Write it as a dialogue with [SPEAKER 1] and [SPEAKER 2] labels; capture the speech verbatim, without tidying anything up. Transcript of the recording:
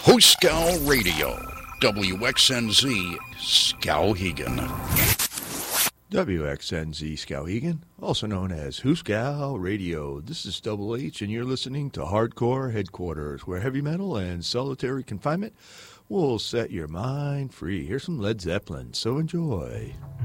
[SPEAKER 1] Hooskow Radio, W X N Z, Skowhegan.
[SPEAKER 2] W X N Z Skowhegan, also known as Hooskow Radio. This is Double H, and you're listening to Hardcore Headquarters, where heavy metal and solitary confinement will set your mind free. Here's some Led Zeppelin, so enjoy.